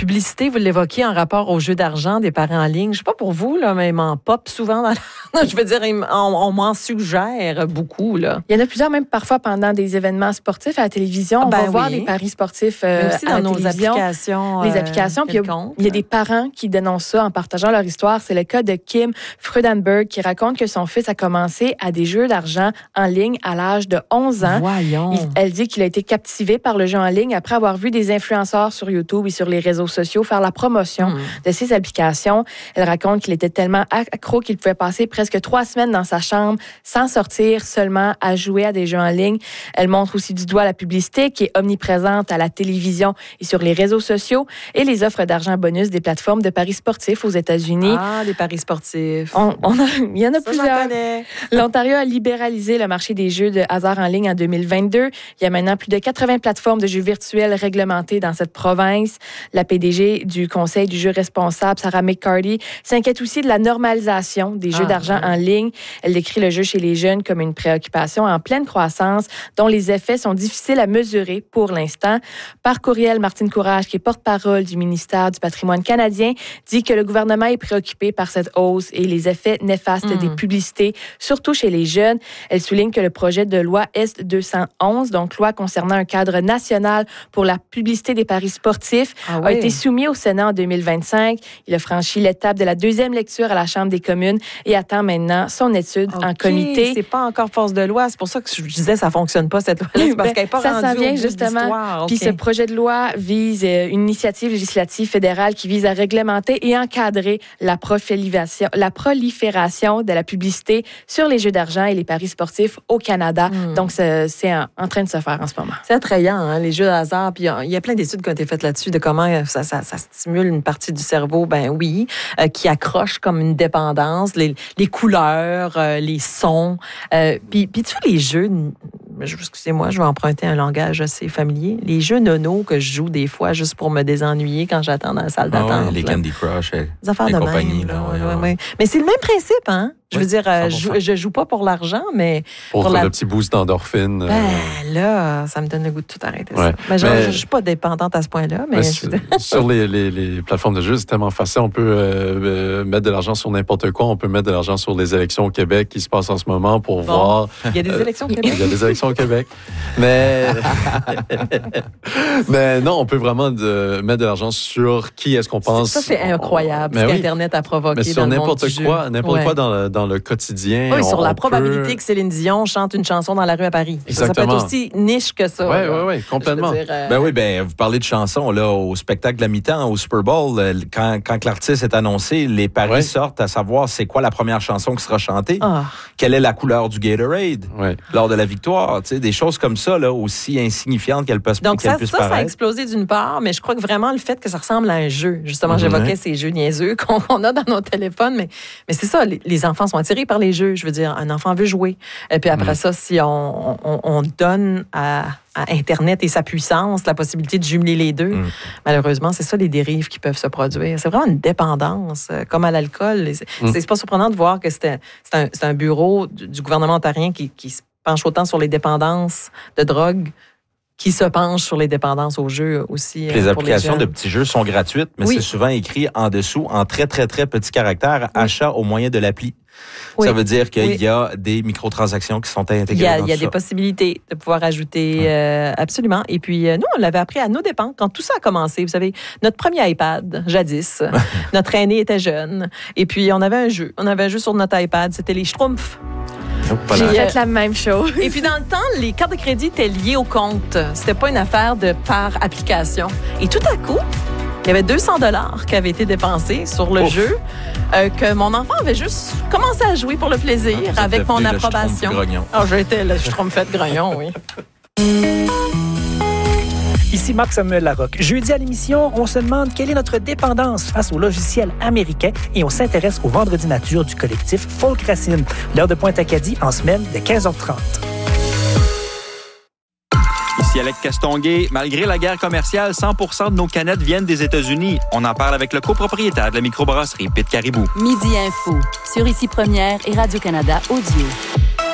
publicité, vous l'évoquiez en rapport aux jeux d'argent des paris en ligne. Je sais pas pour vous, là, mais ils m'en popent souvent. Je veux dire, on m'en suggère beaucoup. Là. Il y en a plusieurs, même parfois pendant des événements sportifs à la télévision. On va voir des paris sportifs mais aussi à dans la télévision. Les applications. Puis il y a des parents qui dénoncent ça en partageant leur histoire. C'est le cas de Kim Freudenberg qui raconte que son fils a commencé à des jeux d'argent en ligne à l'âge de 11 ans. Voyons. Elle dit qu'il a été captivé par le jeu en ligne après avoir vu des influenceurs sur YouTube et sur les réseaux sociaux faire la promotion de ces applications. Elle raconte qu'il était tellement accro qu'il pouvait passer presque 3 semaines dans sa chambre sans sortir, seulement à jouer à des jeux en ligne. Elle montre aussi du doigt la publicité qui est omniprésente à la télévision et sur les réseaux sociaux et les offres d'argent bonus des plateformes de paris sportifs aux États-Unis. Ah, des paris sportifs. Il y en a plusieurs. L'Ontario a libéralisé le marché des jeux de hasard en ligne en 2022. Il y a maintenant plus de 80 plateformes de jeux virtuels réglementées dans cette province. La PDG du Conseil du jeu responsable, Sarah McCarty, s'inquiète aussi de la normalisation des jeux d'argent en ligne. Elle décrit le jeu chez les jeunes comme une préoccupation en pleine croissance dont les effets sont difficiles à mesurer pour l'instant. Par courriel, Martine Courage, qui est porte-parole du ministère du Patrimoine canadien, dit que le gouvernement est préoccupé par cette hausse et les effets néfastes des publicités, surtout chez les jeunes. Elle souligne que le projet de loi S-211, donc loi concernant un cadre national pour la publicité des paris sportifs, a été soumis au Sénat en 2025. Il a franchi l'étape de la 2e lecture à la Chambre des communes et attend maintenant son étude en comité. C'est pas encore force de loi. C'est pour ça que je disais ça fonctionne pas cette loi-là. C'est parce qu'elle n'est pas rendue ça vient au bout justement. Puis ce projet de loi vise une initiative législative fédérale qui vise à réglementer et encadrer la prolifération de la publicité sur les jeux d'argent et les paris sportifs au Canada. Donc, c'est en train de se faire en ce moment. C'est attrayant, hein, les jeux de hasard. Puis il y a plein d'études qui ont été faites là-dessus de comment ça stimule une partie du cerveau, qui accroche comme une dépendance, les couleurs, les sons. Puis tu vois, les jeux, excusez-moi, je vais emprunter un langage assez familier. Les jeux nono que je joue des fois juste pour me désennuyer quand j'attends dans la salle d'attente. Les Candy Crush, les affaires de compagnie. Ouais. Mais c'est le même principe, hein? Je veux dire, je joue pas pour l'argent, mais... Pour le petit boost d'endorphine. Là, ça me donne le goût de tout arrêter. Ça. Mais je suis pas dépendante à ce point-là. Mais sur les plateformes de jeux, c'est tellement facile. On peut mettre de l'argent sur n'importe quoi. On peut mettre de l'argent sur les élections au Québec qui se passent en ce moment pour voir... Il y a des élections au Québec? Il y a des élections au Québec. Mais non, on peut vraiment mettre de l'argent sur qui est-ce qu'on pense... Ça, c'est incroyable, ce qu'Internet a provoqué dans le monde du jeu. N'importe quoi dans le quotidien. Oui, sur la probabilité que Céline Dion chante une chanson dans la rue à Paris. Ça peut être aussi niche que ça. Oui, complètement. Vous parlez de chansons, là, au spectacle de la mi-temps, au Super Bowl, quand l'artiste est annoncé, les paris sortent à savoir c'est quoi la première chanson qui sera chantée, quelle est la couleur du Gatorade lors de la victoire, des choses comme ça, là, aussi insignificantes qu'elles peuvent Donc paraître. Ça a explosé d'une part, mais je crois que vraiment le fait que ça ressemble à un jeu, justement, j'évoquais ces jeux niaiseux qu'on a dans nos téléphones, mais c'est ça, les enfants sont attirés par les jeux. Je veux dire, un enfant veut jouer. Et puis après ça, si on donne à Internet et sa puissance la possibilité de jumeler les deux, malheureusement, c'est ça les dérives qui peuvent se produire. C'est vraiment une dépendance, comme à l'alcool. C'est pas surprenant de voir que c'est un bureau du gouvernement ontarien qui se penche autant sur les dépendances de drogue qui se penche sur les dépendances aux jeux aussi. Les applications de petits jeux sont gratuites, mais c'est souvent écrit en dessous, en très, très, très petits caractères, achat au moyen de l'appli. Ça veut dire qu'il y a des microtransactions qui sont intégrées dans Il y a des possibilités de pouvoir ajouter, absolument. Et puis, nous, on l'avait appris à nos dépens. Quand tout ça a commencé, vous savez, notre premier iPad, jadis, notre aîné était jeune. Et puis, on avait un jeu. On avait un jeu sur notre iPad. C'était les Schtroumpfs. J'ai fait la même chose. Et puis, dans le temps, les cartes de crédit étaient liées au compte. C'était pas une affaire de par application. Et tout à coup, il y avait 200 $ qui avaient été dépensés sur le jeu que mon enfant avait juste commencé à jouer pour le plaisir avec mon approbation. J'étais le Schtroumpfette grognon, oui. Ici Marc-Samuel Larocque. Jeudi à l'émission, on se demande quelle est notre dépendance face aux logiciels américains et on s'intéresse au Vendredi Nature du collectif Folk Racine. L'heure de Pointe-Acadie en semaine de 15h30. Ici Alec Castonguay. Malgré la guerre commerciale, 100% de nos canettes viennent des États-Unis. On en parle avec le copropriétaire de la microbrasserie Pit Caribou. Midi Info sur Ici Première et Radio-Canada Audio.